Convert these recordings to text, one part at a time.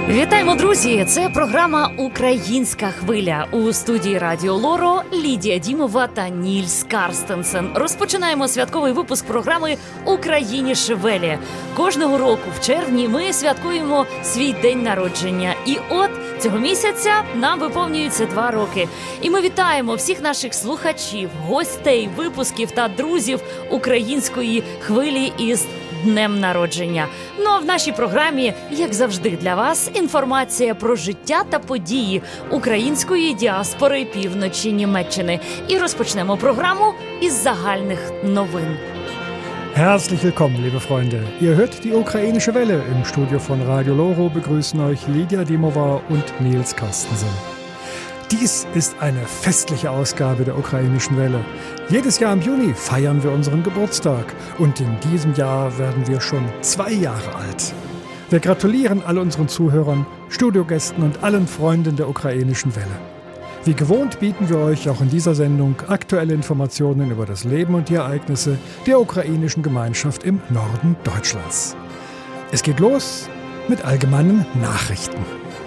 Вітаємо, друзі! Це програма «Українська хвиля». У студії Радіо Лоро Лідія Дімова та Нільс Карстенсен. Розпочинаємо святковий випуск програми «Україніше Велі». Кожного року в червні ми святкуємо свій день народження. І от цього місяця нам виповнюється 2 роки. І ми вітаємо всіх наших слухачів, гостей, випусків та друзів української хвилі із днем народження. Ну а в нашій програмі, як завжди для вас, інформація про життя та події української діаспори півночі Німеччини. І розпочнемо програму із загальних новин. Herzlich willkommen, liebe Freunde. Ihr hört die ukrainische Welle. Im Studio von Radio Loro begrüßen euch Lidia Dimova und Nils Carstensen. Dies ist eine festliche Ausgabe der ukrainischen Welle. Jedes Jahr im Juni feiern wir unseren Geburtstag und in diesem Jahr werden wir schon 2 Jahre alt. Wir gratulieren all unseren Zuhörern, Studiogästen und allen Freunden der ukrainischen Welle. Wie gewohnt bieten wir euch auch in dieser Sendung aktuelle Informationen über das Leben und die Ereignisse der ukrainischen Gemeinschaft im Norden Deutschlands. Es geht los mit allgemeinen Nachrichten.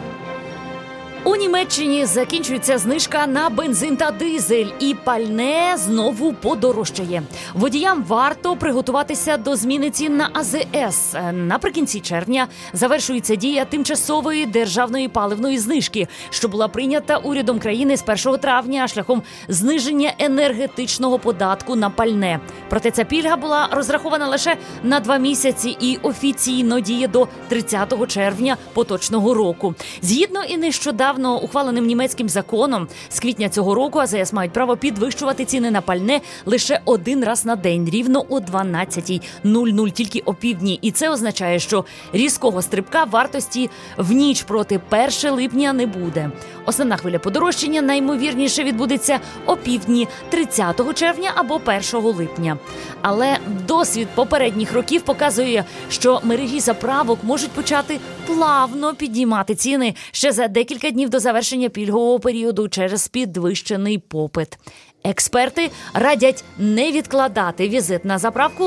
У Німеччині закінчується знижка на бензин та дизель, і пальне знову подорожчає. Водіям варто приготуватися до зміни цін на АЗС. Наприкінці червня завершується дія тимчасової державної паливної знижки, що була прийнята урядом країни з 1 травня шляхом зниження енергетичного податку на пальне. Проте ця пільга була розрахована лише на 2 місяці і офіційно діє до 30 червня поточного року. Згідно і нещодавно ухваленим німецьким законом, з квітня цього року АЗС мають право підвищувати ціни на пальне лише 1 раз на день, рівно о 12:00, тільки опівдні. І це означає, що різкого стрибка вартості в ніч проти 1 липня не буде. Основна хвиля подорожчання наймовірніше відбудеться опівдні 30 червня або 1 липня. Але досвід попередніх років показує, що мережі заправок можуть почати плавно піднімати ціни ще за декілька днів до завершення пільгового періоду через підвищений попит. Експерти радять не відкладати візит на заправку